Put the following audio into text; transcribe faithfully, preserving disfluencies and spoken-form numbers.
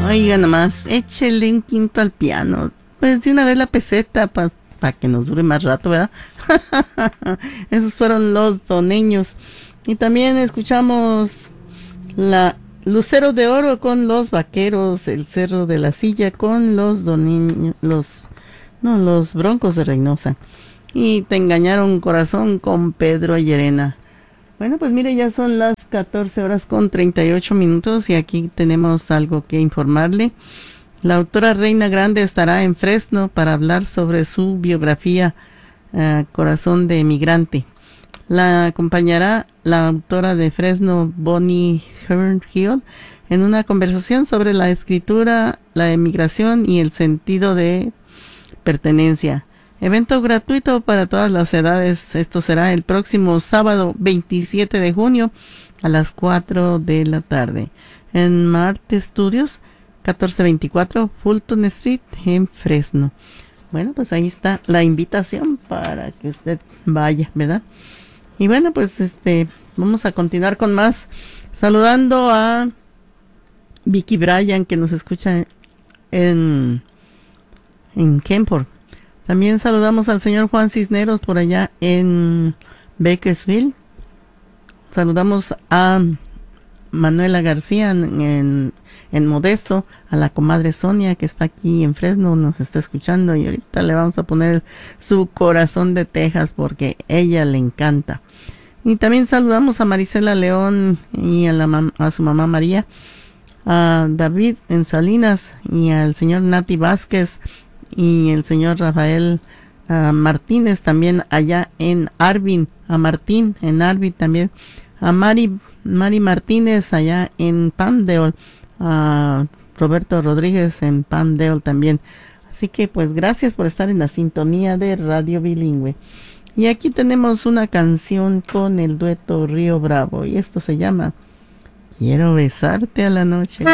Oiga nomás, échele un quinto al piano. Pues de una vez la peseta para pa que nos dure más rato, ¿verdad? Esos fueron los doneños. Y también escuchamos la Lucero de Oro con los Vaqueros, el Cerro de la Silla con los doneños, los, no, los Broncos de Reynosa. Y Te Engañaron Corazón con Pedro Llerena. Bueno, pues mire, ya son las catorce horas con treinta y ocho minutos y aquí tenemos algo que informarle. La autora Reina Grande estará en Fresno para hablar sobre su biografía uh, Corazón de Emigrante. La acompañará la autora de Fresno, Bonnie Hill, en una conversación sobre la escritura, la emigración y el sentido de pertenencia. Evento gratuito para todas las edades. Esto será el próximo sábado veintisiete de junio a las cuatro de la tarde en Marte Studios, catorce veinticuatro Fulton Street en Fresno. Bueno, pues ahí está la invitación para que usted vaya, ¿verdad? Y bueno, pues este vamos a continuar con más, saludando a Vicky Bryan, que nos escucha en en Kemport. También saludamos al señor Juan Cisneros por allá en Bakersfield. Saludamos a Manuela García en, en, en Modesto, a la comadre Sonia que está aquí en Fresno, nos está escuchando y ahorita le vamos a poner su corazón de Texas porque ella le encanta. Y también saludamos a Marisela León y a, la, a su mamá María, a David en Salinas y al señor Nati Vázquez y el señor Rafael uh, Martínez también allá en Arvin, a Martín en Arvin también, a Mari, Mari Martínez allá en Palmdale, a Roberto Rodríguez en Palmdale también. Así que pues gracias por estar en la sintonía de Radio Bilingüe. Y aquí tenemos una canción con el dueto Río Bravo y esto se llama Quiero besarte a la noche.